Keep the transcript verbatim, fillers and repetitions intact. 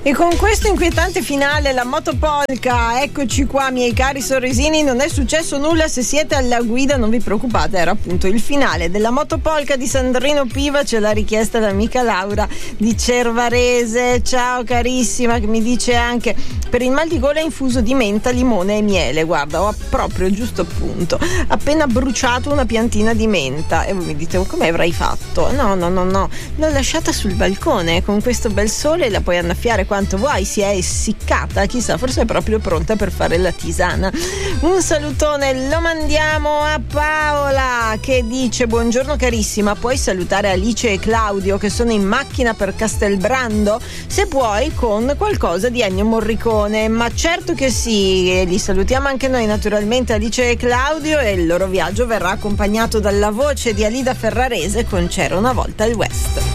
E con questo inquietante finale, la motopolca, eccoci qua miei cari sorrisini, non è successo nulla, se siete alla guida non vi preoccupate, era appunto il finale della motopolca di Sandrino Piva, ce l'ha richiesta l'amica Laura di Cervarese, ciao carissima, che mi dice anche per il mal di gola infuso di menta, limone e miele, guarda ho proprio giusto appunto appena bruciato una piantina di menta e voi mi dite come avrai fatto? No no no no, l'ho lasciata sul balcone con questo bel sole, la puoi annaffiare quanto vuoi, si è essiccata, chissà, forse è proprio pronta per fare la tisana. Un salutone lo mandiamo a Paola che dice buongiorno carissima, puoi salutare Alice e Claudio che sono in macchina per Castelbrando? Se puoi con qualcosa di Ennio Morricone, ma certo che sì, e li salutiamo anche noi naturalmente Alice e Claudio, e il loro viaggio verrà accompagnato dalla voce di Alida Ferrarese con C'era una volta il West.